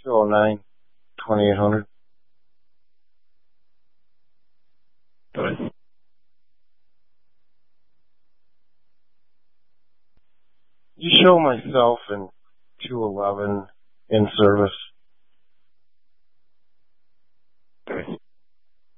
209, 2800. Go ahead. You show myself in 211 in service.